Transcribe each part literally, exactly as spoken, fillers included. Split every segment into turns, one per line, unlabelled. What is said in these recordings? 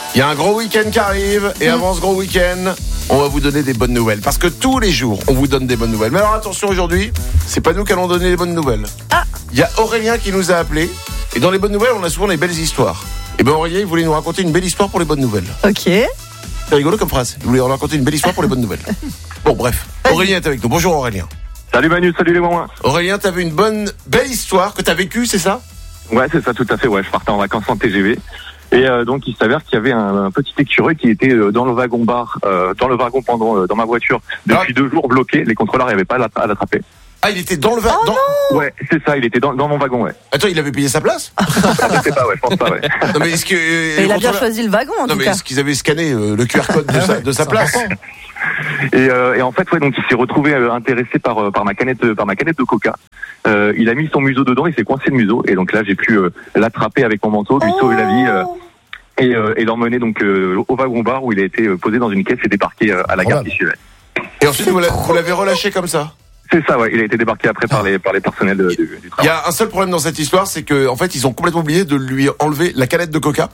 Il y a un gros week-end qui arrive et avant ce gros week-end, on va vous donner des bonnes nouvelles. Parce que tous les jours, on vous donne des bonnes nouvelles. Mais alors attention, aujourd'hui, c'est pas nous qui allons donner les bonnes nouvelles.
Ah.
Il y a Aurélien qui nous a appelé. Et dans les bonnes nouvelles, on a souvent des belles histoires. Et ben Aurélien, il voulait nous raconter une belle histoire pour les bonnes nouvelles.
Ok.
C'est rigolo comme phrase. Il voulait nous raconter une belle histoire pour les bonnes nouvelles. Bon, bref. Aurélien est avec nous. Bonjour Aurélien.
Salut Manu, salut les mamans.
Aurélien, t'avais une bonne, belle histoire que t'as vécue, c'est ça?
Ouais, c'est ça, tout à fait. Ouais, je partais en vacances en T G V. Et euh, donc, il s'avère qu'il y avait un, un petit écureuil qui était euh, dans le wagon-bar, euh, dans le wagon pendant euh, dans ma voiture depuis ah. deux jours bloqué. Les contrôleurs n'arrivaient pas à l'attraper.
Ah, il était dans le wagon.
Oh
dans...
Ouais, c'est ça. Il était dans, dans mon wagon. Ouais.
Attends, il avait payé sa place?
Je sais pas. Ouais, je pense pas. Ouais.
Non mais est-ce que euh,
mais il a bien choisi le wagon en
non,
tout
mais
cas.
est-ce qu'ils avaient scanné euh, le Q R code de sa, de sa place?
Et, euh, et en fait, ouais, donc il s'est retrouvé euh, intéressé par euh, par ma canette euh, par ma canette de Coca. Euh, il a mis son museau dedans, il s'est coincé le museau, et donc là j'ai pu euh, l'attraper avec mon manteau, lui
oh.
sauver la vie. Euh, Et, euh, et l'emmener donc euh, au wagon-bar où il a été euh, posé dans une caisse et débarqué euh, à la gare qui suivait.
Et ensuite vous, vous l'avez relâché comme ça?
C'est ça, ouais. Il a été débarqué après par les par les personnels de, du, du travail.
Il y a un seul problème dans cette histoire, c'est que en fait ils ont complètement oublié de lui enlever la canette de Coca.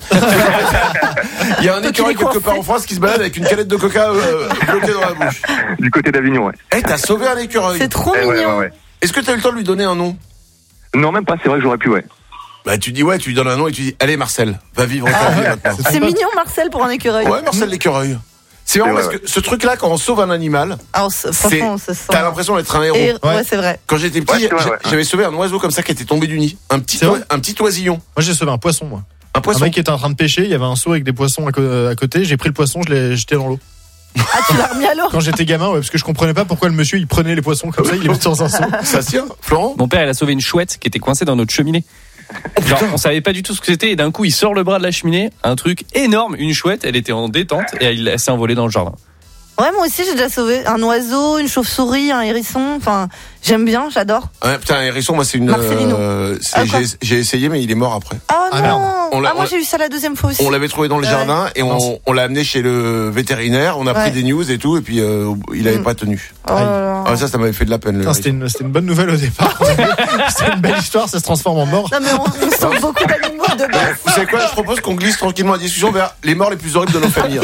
Il y a un écureuil quelque part en France qui se balade avec une canette de Coca euh, bloquée dans la bouche.
Du côté d'Avignon, ouais.
Eh, t'as sauvé un écureuil.
C'est trop
eh,
mignon.
ouais, ouais, ouais.
Est-ce que t'as eu le temps de lui donner un nom?
Non, même pas. C'est vrai que j'aurais pu, ouais.
Bah tu dis ouais, tu lui donnes un nom et tu dis allez Marcel, va vivre ta vie maintenant.
C'est mignon Marcel pour un écureuil.
Ouais, Marcel l'écureuil. C'est marrant
ouais,
parce
ouais.
que ce truc-là, quand on sauve un animal,
Alors, franchement, ça sent...
t'as l'impression d'être un héros.
Et, ouais, c'est vrai.
Quand j'étais petit,
ouais, vrai, ouais.
j'avais sauvé un oiseau comme ça qui était tombé du nid. Un petit, oi- un petit oisillon.
Moi j'ai sauvé un poisson moi.
Un poisson.
Un mec qui était en train de pêcher, il y avait un seau avec des poissons à, co- à côté, j'ai pris le poisson, je l'ai jeté dans l'eau.
Ah, tu l'as remis à l'eau?
Quand j'étais gamin, ouais, parce que je comprenais pas pourquoi le monsieur il prenait les poissons comme ça, il les mettait dans un seau.
Ça tient, Florent?
Mon père, il a sauvé une chouette qui était coincée dans notre cheminée. Genre, on savait pas du tout ce que c'était et d'un coup, il sort le bras de la cheminée, un truc énorme, une chouette, elle était en détente et elle, elle s'est envolée dans le jardin.
Ouais, moi aussi j'ai déjà sauvé un oiseau, une chauve-souris, un hérisson. Enfin, j'aime bien, j'adore.
Ouais, putain, un hérisson, moi c'est une.
Marcelino.
Euh, c'est-
Ah,
j'ai,
quoi
j'ai essayé, mais il est mort après.
Oh
Ah,
non.
merde.
On l'a-
Ah, moi
on-
j'ai eu ça la deuxième fois aussi.
On l'avait trouvé dans le
Ouais.
jardin et
Mince.
on, on l'a amené chez le vétérinaire. On a pris
Ouais.
des news et tout, et puis euh, il avait
Mm.
pas tenu.
Oh là là.
Ah, ça, ça m'avait fait de la peine. Le
Putain, c'était, une, c'était une bonne nouvelle au départ. C'était une belle histoire, ça se transforme en mort.
Non mais on, on sauve beaucoup d'animaux de base.
Vous savez quoi? Je propose qu'on glisse tranquillement la discussion vers les morts les plus horribles de nos familles.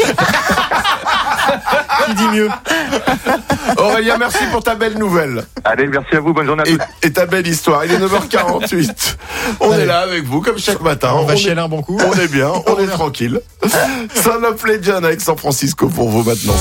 Qui dit mieux?
Aurélien, merci pour ta belle nouvelle.
Allez, merci à vous. Bonne journée à
Et,
tous.
et ta belle histoire. Il est neuf heures quarante-huit. On
Allez.
est là avec vous, comme chaque matin.
On va
est,
chialer un bon coup.
on est bien, on est tranquille. Son of Legend avec San Francisco pour vous maintenant.